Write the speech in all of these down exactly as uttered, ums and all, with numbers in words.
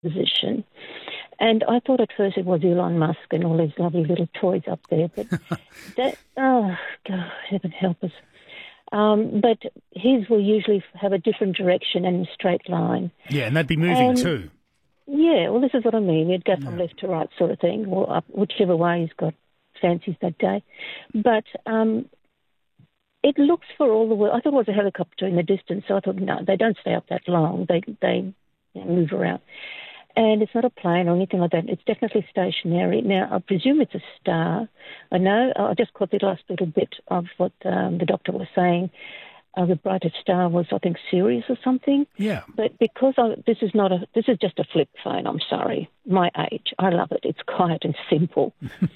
position. And I thought at first it was Elon Musk and all these lovely little toys up there. But that, oh, God, heaven help us. Um, but his will usually have a different direction and a straight line. Yeah, and they'd be moving and, too. Yeah, well, this is what I mean. You'd go from yeah. left to right sort of thing, or up, whichever way he's got fancies that day. But um, it looks for all the world. I thought it was a helicopter in the distance, so I thought, no, they don't stay up that long. They, they you know, move around. And it's not a plane or anything like that. It's definitely stationary. Now, I presume it's a star. I know, I just caught the last little bit of what um, the doctor was saying. Uh, the brightest star was, I think, Sirius or something. Yeah. But because I, this is not a, this is just a flip phone, I'm sorry. My age, I love it. It's quiet and simple.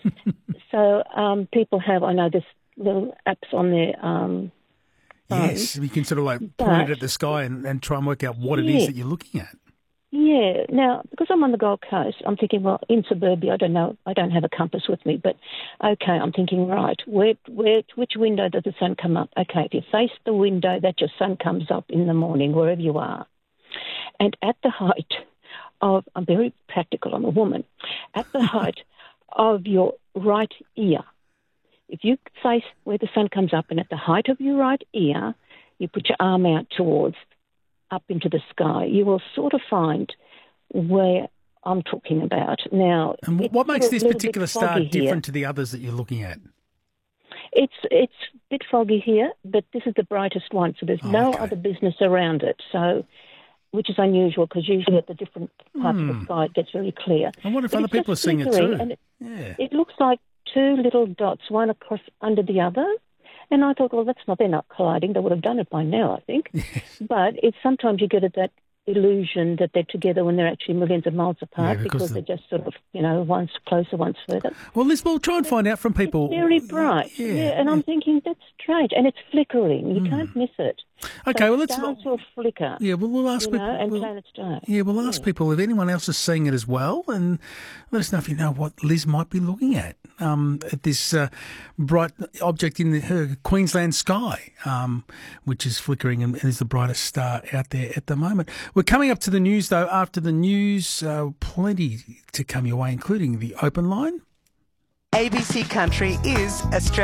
so um, people have, I know, this little apps on their um, Yes, phone. you can sort of like But, point it at the sky and, and try and work out what it yeah. is that you're looking at. Yeah. Now, because I'm on the Gold Coast, I'm thinking, well, in suburbia, I don't know, I don't have a compass with me, but okay, I'm thinking, right, where, where, which window does the sun come up? Okay, if you face the window that your sun comes up in the morning, wherever you are, and at the height of, I'm very practical, I'm a woman, at the height of your right ear, if you face where the sun comes up and at the height of your right ear, you put your arm out towards up into the sky, you will sort of find where I'm talking about. Now, and what makes this particular star different here. to the others that you're looking at? It's it's a bit foggy here, but this is the brightest one, so there's oh, no okay. other business around it. So, which is unusual because usually at the different parts hmm. of the sky it gets really clear. I wonder if but other people are seeing it too. And it, yeah. it looks like two little dots, one across under the other. And I thought, well, that's not, they're not colliding. They would have done it by now, I think. Yes. But it's sometimes you get that illusion that they're together when they're actually millions of miles apart yeah, because, because the... they're just sort of, you know, one's closer, one's further. Well, Liz, we'll try and find out from people. It's very bright. Yeah. yeah and I'm thinking, that's strange. And it's flickering. You mm. can't miss it. Okay, so well, let's... stars will flicker. Yeah, well, we'll ask you people... know, and we'll... planets don't. Yeah, we'll ask yeah. people if anyone else is seeing it as well, and let us know if you know what Liz might be looking at, um, at this uh, bright object in the, her Queensland sky, um, which is flickering and is the brightest star out there at the moment. We're coming up to the news, though. After the news, uh, plenty to come your way, including the open line. A B C Country is Australia.